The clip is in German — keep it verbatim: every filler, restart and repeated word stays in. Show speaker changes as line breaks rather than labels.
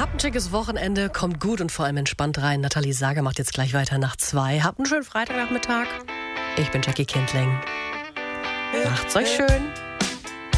Habt ein schickes Wochenende, kommt gut und vor allem entspannt rein. Nathalie Sager macht jetzt gleich weiter nach zwei. Habt einen schönen Freitagnachmittag. Ich bin Jackie Kindling. Macht's euch schön.